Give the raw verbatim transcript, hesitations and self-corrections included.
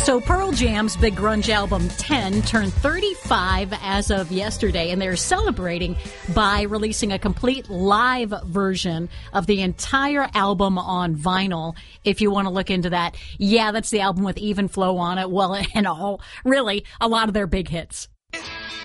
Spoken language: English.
So Pearl Jam's big grunge album ten turned thirty-five as of yesterday, and they're celebrating by releasing a complete live version of the entire album on vinyl. If you want to look into that, yeah, that's the album with Even Flow on it. Well, and all, really, a lot of their big hits.